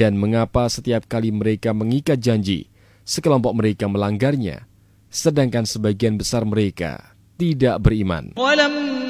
dan mengapa setiap kali mereka mengikat janji, sekelompok mereka melanggarnya, sedangkan sebagian besar mereka tidak beriman.